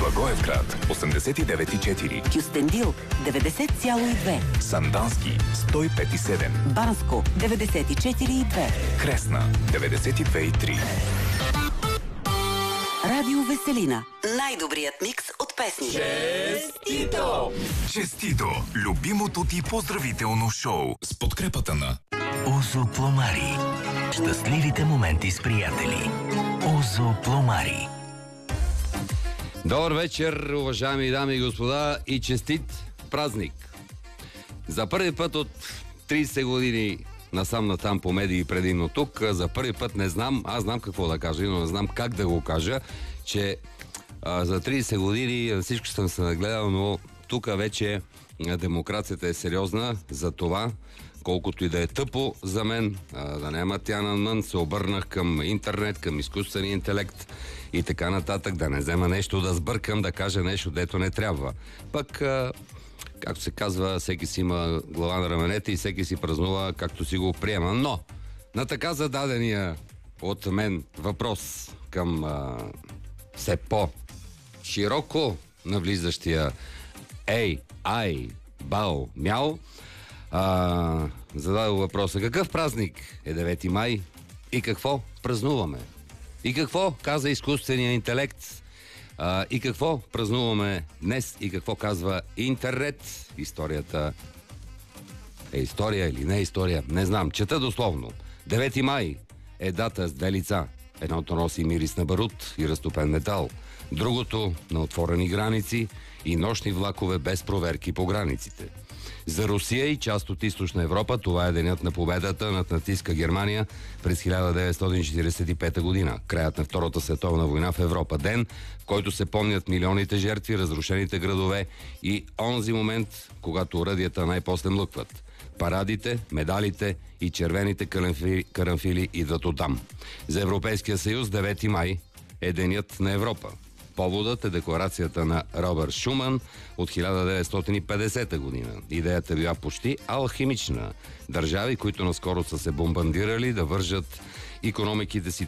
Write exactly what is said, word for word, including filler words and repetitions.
Благоевград осемдесет и девет и четири, Кюстендил деветдесет цяло и две, Сандански сто и пет и седем, Банско деветдесет и четири и две, Кресна деветдесет и две и три. Радио Веселина. Най-добрият микс от песни. Честито! Честито! Любимото ти поздравително шоу с подкрепата на Озо Пломари. Щастливите моменти с приятели. Озо Пломари. Добър вечер, уважаеми дами и господа, и честит празник! За първи път от трийсет години насам натам по медии, предимно тук, за първи път не знам, аз знам какво да кажа, но не знам как да го кажа, че а, за трийсет години всичко съм се нагледал, но тук вече демокрацията е сериозна, за това, колкото и да е тъпо за мен, а, да няма Тянънмън, се обърнах към интернет, към изкуствения интелект и така нататък, да не взема нещо да сбъркам, да кажа нещо, дето не трябва. Пък, а, както се казва, всеки си има глава на раменете и всеки си празнува както си го приема. Но, на така зададения от мен въпрос към а, все по-широко навлизащия Ей, ай, бао, мяу, а, зададох въпроса: какъв празник е девети май и какво празнуваме? И какво каза изкуственият интелект? А, и какво празнуваме днес и какво казва интернет? Историята е история или не е история? Не знам. Чета дословно. девети май е дата с две лица. Едното носи мирис на барут и разтопен метал. Другото на отворени граници и нощни влакове без проверки по границите. За Русия и част от Източна Европа това е денят на победата над нацистска Германия през хиляда деветстотин четирийсет и пета година. Краят на Втората световна война в Европа. Ден, в който се помнят милионите жертви, разрушените градове и онзи момент, когато оръдията най-после млъкват. Парадите, медалите и червените карамфили, карамфили идват оттам. За Европейския съюз девети май е денят на Европа. Поводът е декларацията на Робърт Шуман от хиляда деветстотин и петдесета година. Идеята била почти алхимична. Държави, които наскоро са се бомбардирали, да вържат икономиките си